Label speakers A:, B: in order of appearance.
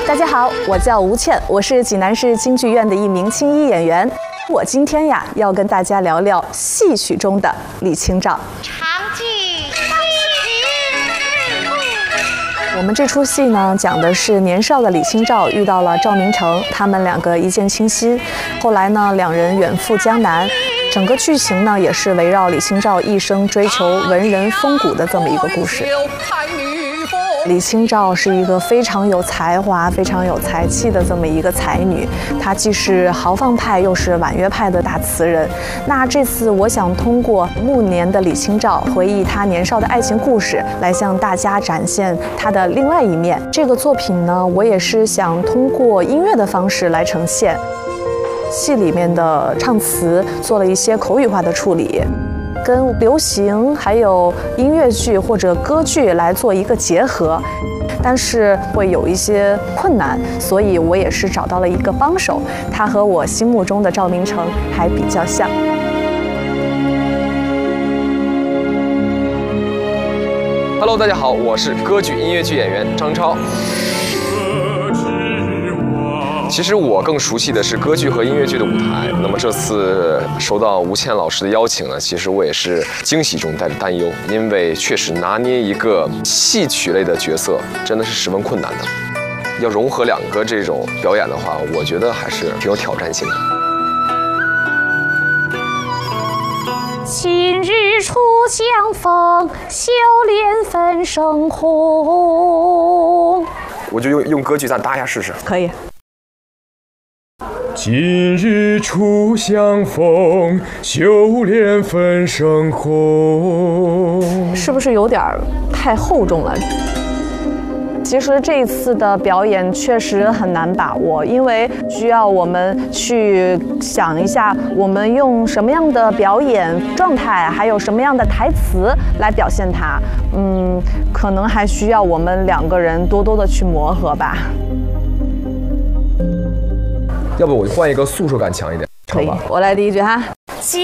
A: 大家好，我叫吴倩，我是济南市京剧院的一名青衣演员。我今天呀要跟大家聊聊戏曲中的李清照。
B: 长记
A: 我们这出戏呢，讲的是年少的李清照遇到了赵明诚，他们两个一见倾心，后来呢，两人远赴江南。整个剧情呢，也是围绕李清照一生追求文人风骨的这么一个故事。李清照是一个非常有才华、非常有才气的这么一个才女，她既是豪放派，又是婉约派的大词人。那这次我想通过暮年的李清照回忆她年少的爱情故事，来向大家展现她的另外一面。这个作品呢，我也是想通过音乐的方式来呈现。戏里面的唱词做了一些口语化的处理。跟流行还有音乐剧或者歌剧来做一个结合，但是会有一些困难，所以我也是找到了一个帮手，他和我心目中的赵明诚还比较像。
C: Hello， 大家好，我是歌剧音乐剧演员张超。其实我更熟悉的是歌剧和音乐剧的舞台。那么这次收到吴倩老师的邀请呢，其实我也是惊喜中带着担忧，因为确实拿捏一个戏曲类的角色真的是十分困难的。要融合两个这种表演的话，我觉得还是挺有挑战性的。
B: 今日初相逢，修炼分生红。
C: 我就用歌剧咱搭一下试试。
A: 可以。
D: 今日初相逢，修炼分生红。
A: 是不是有点太厚重了？其实这一次的表演确实很难把握，因为需要我们去想一下，我们用什么样的表演状态，还有什么样的台词来表现它。可能还需要我们两个人多多的去磨合吧。
C: 要不我换一个诉说感强一点，
A: 可以，我来第一句哈。